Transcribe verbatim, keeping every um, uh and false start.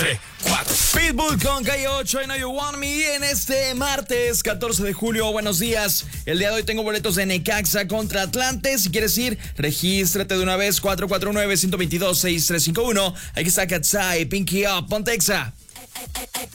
tres, cuatro. Pitbull con Calle ocho, I Know You Want Me, en este martes catorce de julio. Buenos días. El día de hoy tengo boletos de Necaxa contra Atlante. Si quieres ir, regístrate de una vez. cuatro cuatro nueve, uno dos dos, seis tres cinco uno. Aquí está Katsai, Pinky Up, Pontexa.